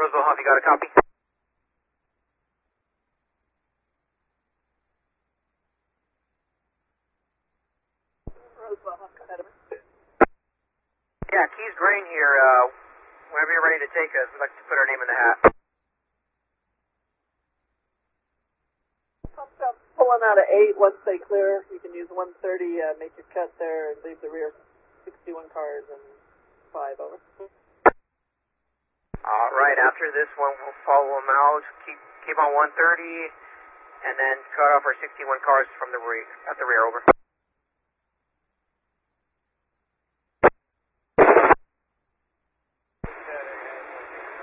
Roseville, have you got a copy? Roseville, Huff, ahead of me. Yeah, Keys Grain here. Whenever you're ready to take us, we'd like to put our name in the hat. Pumped up, pulling out of 8 once they clear. You can use 130, make your cut there, and leave the rear 61 cars and 5 over. All right, after this one, we'll follow them out, keep on 130, and then cut off our 61 cars from the at the rear, over.